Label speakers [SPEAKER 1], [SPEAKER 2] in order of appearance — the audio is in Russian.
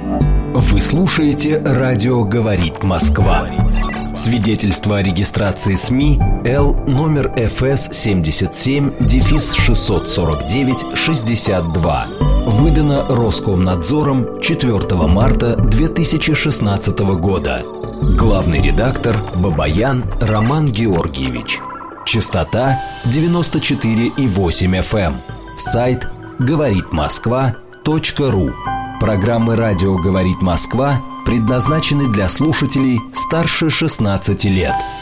[SPEAKER 1] Вы слушаете «Радио говорит Москва». Свидетельство о регистрации СМИ Л номер ФС 77-649-62. Выдано Роскомнадзором 4 марта 2016 года. Главный редактор Бабаян Роман Георгиевич. Частота 94,8 FM. Сайт говоритмосква.ру. Программы «Радио говорит Москва» предназначены для слушателей старше 16 лет.